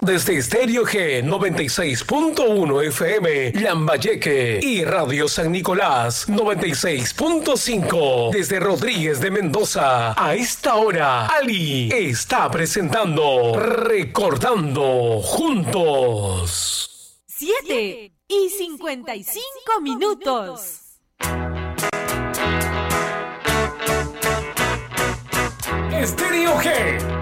desde Estéreo G 96.1 FM Lambayeque y Radio San Nicolás 96.5 desde Rodríguez de Mendoza. A esta hora, Ali está presentando Recordando Juntos. 7:55. Estéreo G